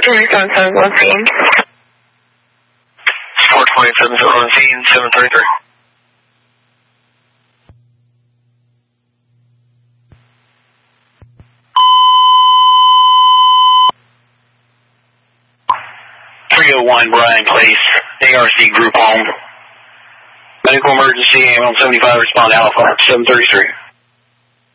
427 on scene. 427 on scene, 733. Bryan Place, ARC Group Home. Medical emergency, ambulance 75, respond Alpha, 733.